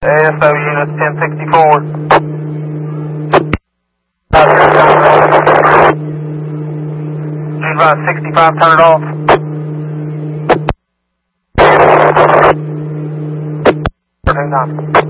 ASO unit 1064. Advise 65, turn it off. Turning on.